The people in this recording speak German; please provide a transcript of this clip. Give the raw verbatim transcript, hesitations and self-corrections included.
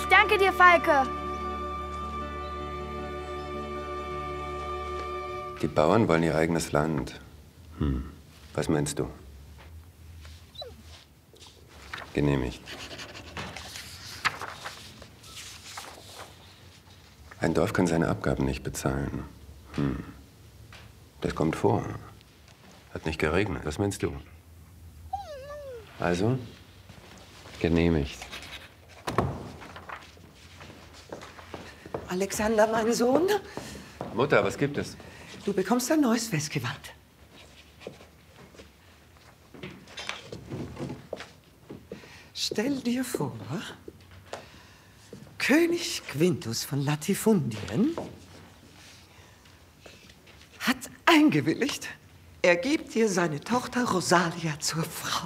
Ich danke dir, Falke. Die Bauern wollen ihr eigenes Land. Hm. Was meinst du? Genehmigt. Ein Dorf kann seine Abgaben nicht bezahlen. Hm. Das kommt vor. Hat nicht geregnet. Was meinst du? Also? Genehmigt. Alexander, mein Sohn? Mutter, was gibt es? Du bekommst ein neues Festgewand. Stell dir vor, König Quintus von Latifundien hat eingewilligt, er gibt dir seine Tochter Rosalia zur Frau.